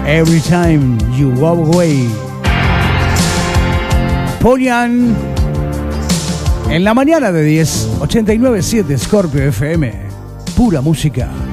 Every Time You Walk Away. Polian en la mañana de 10, 89.7 Scorpio FM. Pura música.